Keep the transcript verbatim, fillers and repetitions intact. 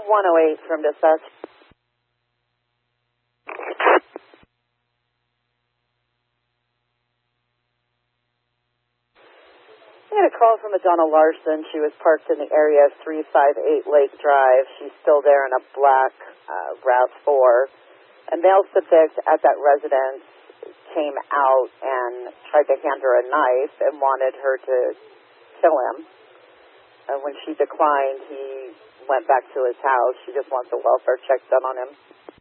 one oh eight from dispatch. I had a call from a Donna Larson. She was parked in the area of three five eight Lake Drive. She's still there in a black uh, RAV four. A male subject at that residence came out and tried to hand her a knife and wanted her to kill him. And when she declined, he went back to his house. She just wants a welfare check done on him.